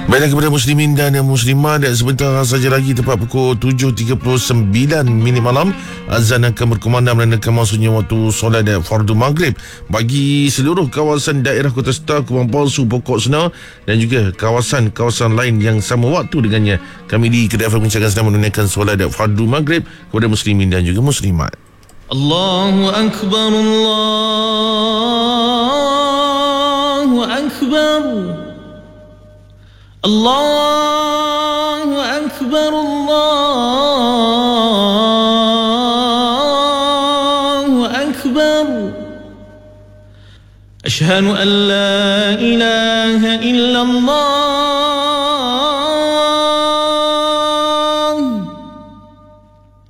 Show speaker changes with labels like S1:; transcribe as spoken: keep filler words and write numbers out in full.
S1: Baiklah kepada muslimin dan muslimat, sebentar saja lagi tepat pukul tujuh tiga puluh sembilan minit malam, azan akan berkumandang menandakan maksudnya waktu solat fardu maghrib bagi seluruh kawasan daerah Kota Star, Kubang Palsu, Pokok Senar dan juga kawasan-kawasan lain yang sama waktu dengannya. Kami di Kedai F M mengucapkan sedang menunaikan solat fardu maghrib kepada muslimin dan juga muslimat.
S2: Allahu Akbar, Allahu Akbar, Allahu Akbar, Allahu Akbar. Ashhadu an la ilaha illallah